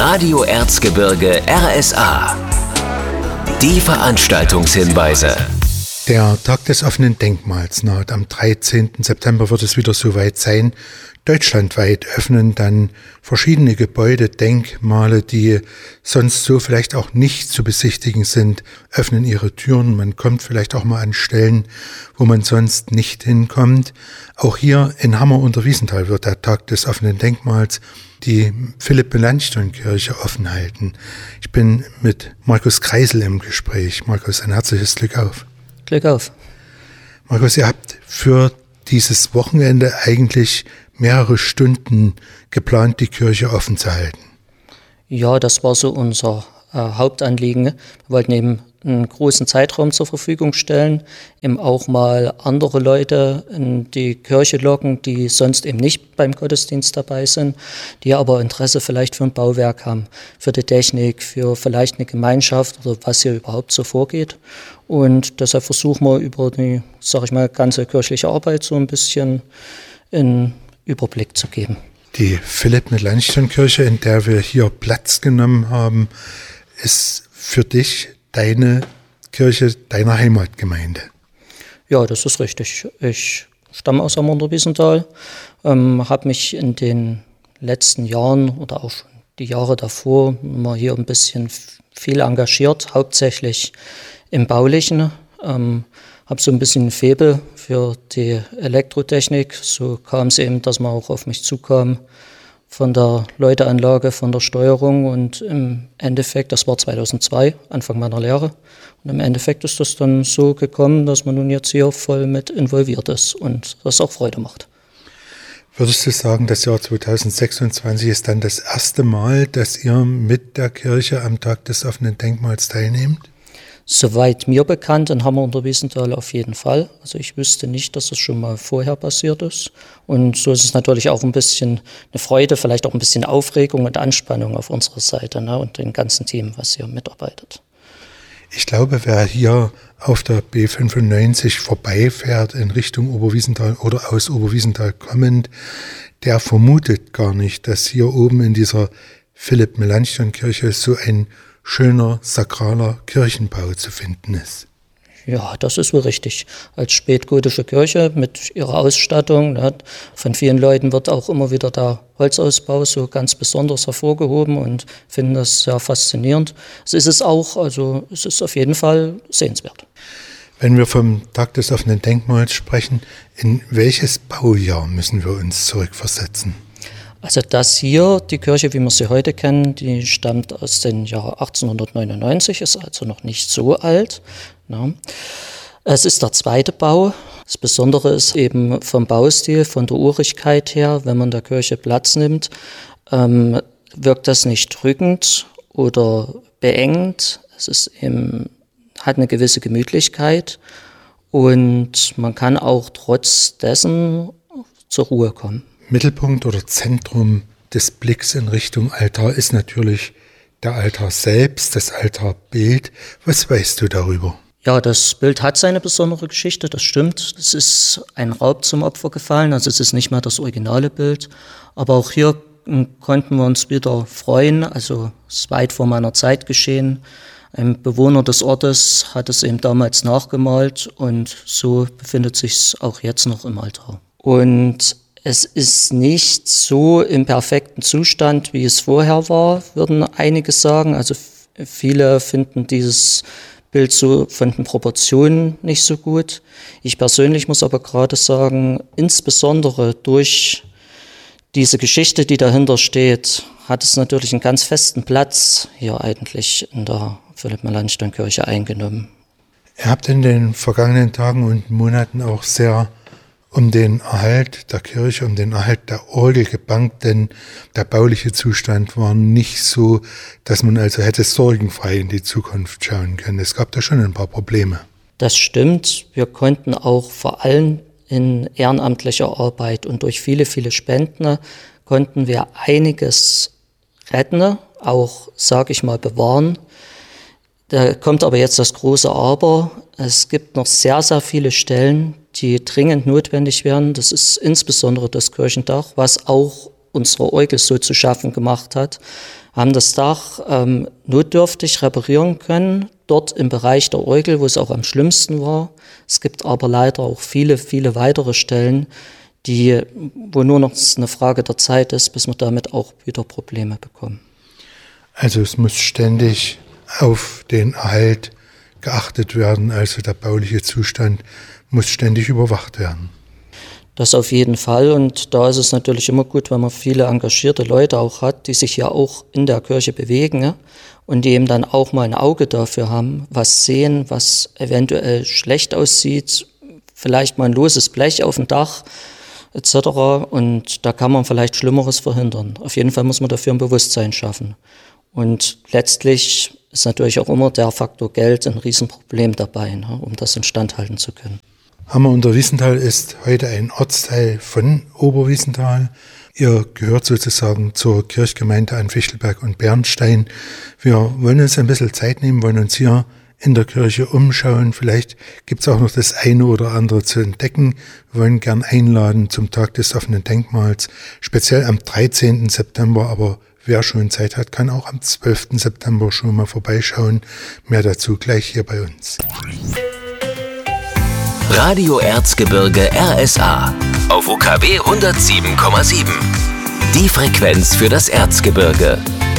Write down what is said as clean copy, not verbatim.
Radio Erzgebirge RSA. Die Veranstaltungshinweise. Der Tag des offenen Denkmals naht. Am 13. September wird es wieder soweit sein. Deutschlandweit öffnen dann verschiedene Gebäude, Denkmale, die sonst so vielleicht auch nicht zu besichtigen sind, öffnen ihre Türen. Man kommt vielleicht auch mal an Stellen, wo man sonst nicht hinkommt. Auch hier in Hammer unter Wiesenthal wird der Tag des offenen Denkmals die Philipp-Melanchthon-Kirche offen halten. Ich bin mit Markus Kreisel im Gespräch. Markus, ein herzliches Glück auf. Glück auf. Markus, ihr habt für dieses Wochenende eigentlich mehrere Stunden geplant, die Kirche offen zu halten. Ja, das war so unser Hauptanliegen. Wir wollten eben einen großen Zeitraum zur Verfügung stellen, eben auch mal andere Leute in die Kirche locken, die sonst eben nicht beim Gottesdienst dabei sind, die aber Interesse vielleicht für ein Bauwerk haben, für die Technik, für vielleicht eine Gemeinschaft oder was hier überhaupt so vorgeht. Und deshalb versuchen wir über die, ganze kirchliche Arbeit so ein bisschen einen Überblick zu geben. Die Philipp-Melanchthon-Kirche, in der wir hier Platz genommen haben, ist für dich deine Kirche, deiner Heimatgemeinde. Ja, das ist richtig. Ich stamme aus Hammer unter Wiesenthal, habe mich in den letzten Jahren oder auch schon die Jahre davor immer hier ein bisschen viel engagiert, hauptsächlich im Baulichen. Habe so ein bisschen ein Faible für die Elektrotechnik. So kam es eben, dass man auch auf mich zukam von der Läuteanlage, von der Steuerung und im Endeffekt, das war 2002, Anfang meiner Lehre, und im Endeffekt ist das dann so gekommen, dass man nun jetzt hier voll mit involviert ist und das auch Freude macht. Würdest du sagen, das Jahr 2026 ist dann das erste Mal, dass ihr mit der Kirche am Tag des offenen Denkmals teilnehmt? Soweit mir bekannt, in Hammer unter Wiesenthal auf jeden Fall. Also ich wüsste nicht, dass es schon mal vorher passiert ist. Und so ist es natürlich auch ein bisschen eine Freude, vielleicht auch ein bisschen Aufregung und Anspannung auf unserer Seite, ne, und dem ganzen Team, was hier mitarbeitet. Ich glaube, wer hier auf der B95 vorbeifährt in Richtung Oberwiesenthal oder aus Oberwiesenthal kommend, der vermutet gar nicht, dass hier oben in dieser Philipp-Melanchthon-Kirche so ein schöner, sakraler Kirchenbau zu finden ist. Ja, das ist wohl richtig. Als spätgotische Kirche mit ihrer Ausstattung, ne, von vielen Leuten wird auch immer wieder der Holzausbau so ganz besonders hervorgehoben und finden das sehr faszinierend. Es ist es auch, also es ist auf jeden Fall sehenswert. Wenn wir vom Tag des offenen Denkmals sprechen, in welches Baujahr müssen wir uns zurückversetzen? Also das hier, die Kirche, wie wir sie heute kennen, die stammt aus dem Jahr 1899, ist also noch nicht so alt. Ja. Es ist der zweite Bau. Das Besondere ist eben vom Baustil, von der Urigkeit her, wenn man der Kirche Platz nimmt, wirkt das nicht drückend oder beengend. Es ist eben, hat eine gewisse Gemütlichkeit und man kann auch trotz dessen zur Ruhe kommen. Mittelpunkt oder Zentrum des Blicks in Richtung Altar ist natürlich der Altar selbst, das Altarbild. Was weißt du darüber? Ja, das Bild hat seine besondere Geschichte, das stimmt. Es ist ein Raub zum Opfer gefallen, also es ist nicht mehr das originale Bild. Aber auch hier konnten wir uns wieder freuen, also es ist weit vor meiner Zeit geschehen. Ein Bewohner des Ortes hat es eben damals nachgemalt und so befindet sich es auch jetzt noch im Altar. Und es ist nicht so im perfekten Zustand, wie es vorher war, würden einige sagen. Also viele finden dieses Bild so von den Proportionen nicht so gut. Ich persönlich muss aber gerade sagen, insbesondere durch diese Geschichte, die dahinter steht, hat es natürlich einen ganz festen Platz hier eigentlich in der Philipp-Melanchthon-Kirche eingenommen. Ihr habt in den vergangenen Tagen und Monaten auch sehr um den Erhalt der Kirche, um den Erhalt der Orgel gebankt, denn der bauliche Zustand war nicht so, dass man also hätte sorgenfrei in die Zukunft schauen können. Es gab da schon ein paar Probleme. Das stimmt. Wir konnten auch vor allem in ehrenamtlicher Arbeit und durch viele, viele Spenden konnten wir einiges retten, auch, sage ich mal, bewahren. Da kommt aber jetzt das große Aber. Es gibt noch sehr, sehr viele Stellen, die dringend notwendig wären. Das ist insbesondere das Kirchendach, was auch unsere Orgel so zu schaffen gemacht hat, haben das Dach notdürftig reparieren können, dort im Bereich der Orgel, wo es auch am schlimmsten war. Es gibt aber leider auch viele, viele weitere Stellen, wo nur noch eine Frage der Zeit ist, bis wir damit auch wieder Probleme bekommen. Also es muss ständig auf den Erhalt geachtet werden, also der bauliche Zustand muss ständig überwacht werden. Das auf jeden Fall, und da ist es natürlich immer gut, wenn man viele engagierte Leute auch hat, die sich ja auch in der Kirche bewegen und die eben dann auch mal ein Auge dafür haben, was sehen, was eventuell schlecht aussieht, vielleicht mal ein loses Blech auf dem Dach etc. Und da kann man vielleicht Schlimmeres verhindern. Auf jeden Fall muss man dafür ein Bewusstsein schaffen. Und letztlich ist natürlich auch immer der Faktor Geld ein Riesenproblem dabei, um das instand halten zu können. Hammer-Unterwiesenthal ist heute ein Ortsteil von Oberwiesenthal. Ihr gehört sozusagen zur Kirchgemeinde an Fichtelberg und Bernstein. Wir wollen uns ein bisschen Zeit nehmen, wollen uns hier in der Kirche umschauen. Vielleicht gibt es auch noch das eine oder andere zu entdecken. Wir wollen gern einladen zum Tag des offenen Denkmals, speziell am 13. September, aber wer schon Zeit hat, kann auch am 12. September schon mal vorbeischauen. Mehr dazu gleich hier bei uns. Radio Erzgebirge RSA auf UKW 107,7. Die Frequenz für das Erzgebirge.